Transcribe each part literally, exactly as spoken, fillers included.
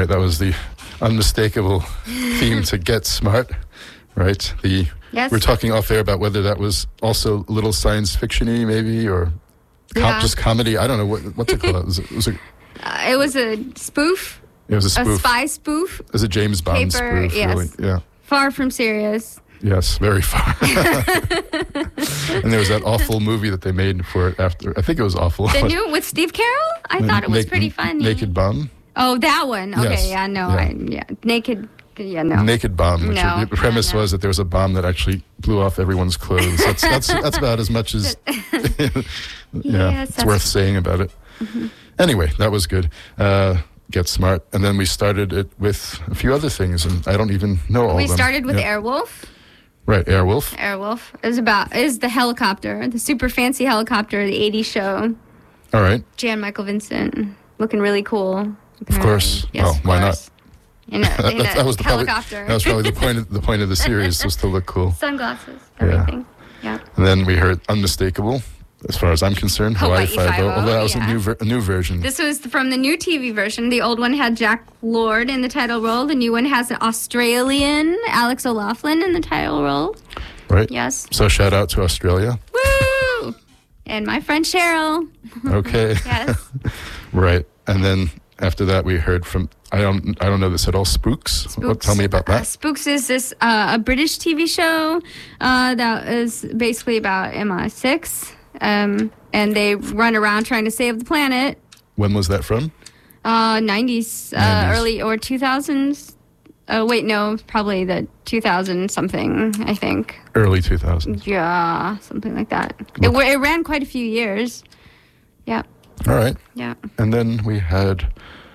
right? That was the unmistakable theme to Get Smart, right? The Yes. We're talking off air about whether that was also a little science fiction-y maybe, or com- Yeah. just comedy. I don't know what what to call it. Was it, was it, Uh, it was a spoof, it was a a spoof. spy spoof, It was a James Bond Paper, spoof, yes. really. Yeah. far from serious. Yes, very far. And there was that awful movie that they made for it after. I think it was awful. The new with Steve Carell? I thought it was Na- pretty funny. Naked Bomb? Oh, that one. Okay, Yes. yeah, no, Yeah. I, yeah, naked. Yeah, no. Naked Bomb. Which No, the premise no, no. was that there was a bomb that actually blew off everyone's clothes. That's that's that's about as much as yeah, Yes, it's that's- worth saying about it. Mm-hmm. Anyway, that was good. Uh, Get Smart, and then we started it with a few other things, and I don't even know all We of them. started with Yeah. Airwolf. Right, Airwolf. Airwolf is about is the helicopter, the super fancy helicopter, the eighties show. All right, Jan Michael Vincent looking really cool. of course. Yes, well, of why course. In a, not? in that, a that was the probably, helicopter. that was probably the point. Of, the point of the series was to look cool. Sunglasses, Yeah. everything. Yeah. And then we heard Unmistakable, as far as I'm concerned, Hawaii, Hawaii Five-O. Five-O, Although that was yeah. a new ver- a new version. This was from the new T V version. The old one had Jack Lord in the title role. The new one has an Australian Alex O'Loughlin in the title role. Right. Yes. So shout out to Australia. Woo! And my friend Cheryl. Okay. Yes. Right. And then after that, we heard from I don't I don't know this at all. Spooks. What, tell me about Uh, that. Spooks is this uh, a British T V show uh, that is basically about M I six, um, and they run around trying to save the planet. When was that from? Uh, nineties, uh, nineties. early or two thousands. Oh wait, no, probably the two thousand something. I think. Early two thousands. Yeah, something like that. It, Look- wa- it ran quite a few years. Yeah, All right. yeah. And then we had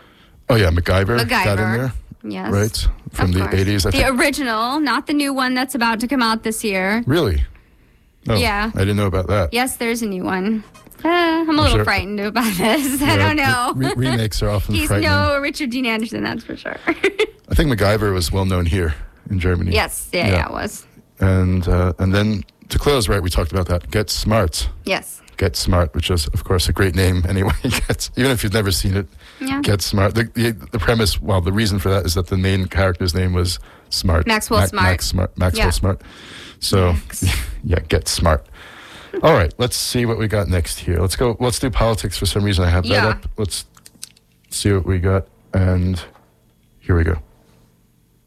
oh yeah, MacGyver, got in MacGyver. there. Yes. Right. From Of the course. eighties, I The think. original, not the new one that's about to come out this year. Really? Oh, Yeah. I didn't know about that. Yes, there's a new one. Uh, I'm a little sure- frightened about this. I Yeah, don't know. Re- remakes are often He's frightening. no Richard Dean Anderson, that's for sure. I think MacGyver was well known here in Germany. yes, yeah, Yeah. yeah, it was. And uh, and then to close, right, we talked about that. Get Smart. Yes. Get Smart, which is, of course, a great name anyway. Get, even if you've never seen it, Yeah. Get Smart. The, the, the premise, well, the reason for that is that the main character's name was Smart. Maxwell Smart. Max Smart. Maxwell Yeah. Smart. So, Max. yeah, Get Smart. All right, let's see what we got next here. Let's go. Let's do politics. For some reason, I have that Yeah. up. Let's see what we got. And here we go.